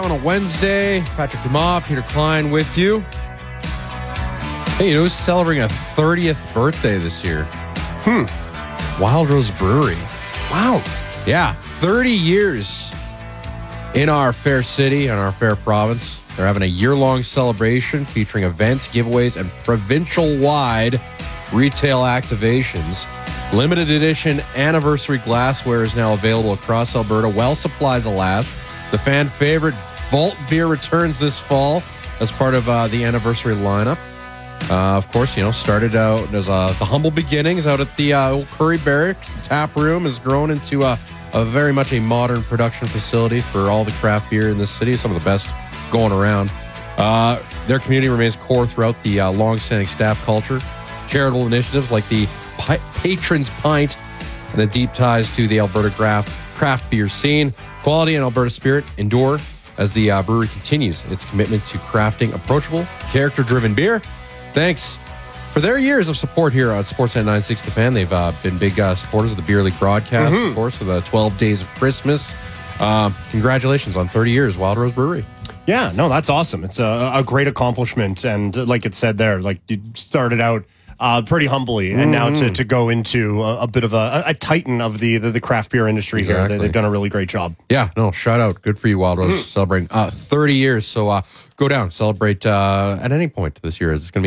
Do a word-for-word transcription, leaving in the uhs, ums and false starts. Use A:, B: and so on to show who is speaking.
A: On a Wednesday, Patrick Dumas, Peter Klein with you. Hey, you know who's celebrating a thirtieth birthday this year?
B: Hmm.
A: Wild Rose Brewery.
B: Wow.
A: Yeah, thirty years in our fair city, in our fair province. They're having a year-long celebration featuring events, giveaways, and provincial-wide retail activations. Limited edition anniversary glassware is now available across Alberta. Well, supplies will last. The fan favorite Vault beer returns this fall as part of uh, the anniversary lineup. Uh, of course, you know, started out as uh, the humble beginnings out at the uh, old Curry Barracks. The tap room has grown into a, a very much a modern production facility for all the craft beer in this city. Some of the best going around. Uh, their community remains core throughout the uh, long-standing staff culture. Charitable initiatives like the P- Patrons Pint and the deep ties to the Alberta craft, craft beer scene. Quality and Alberta spirit endure as the uh, brewery continues its commitment to crafting approachable, character-driven beer. Thanks for their years of support here on Sportsnet nine sixty The Fan. They've uh, been big uh, supporters of the Beer League broadcast, mm-hmm. of course, for the twelve days of Christmas. Uh, congratulations on thirty years, Wild Rose Brewery.
B: Yeah, no, that's awesome. It's a, a great accomplishment. And like it said there, like you started out Uh, pretty humbly, and mm-hmm. now to, to go into a, a bit of a, a titan of the, the, the craft beer industry exactly. here. They, they've done a really great job.
A: Yeah, no, shout out. Good for you, Wild Rose, mm. celebrating uh, thirty years. So uh, go down, celebrate uh, at any point this year. It's going to be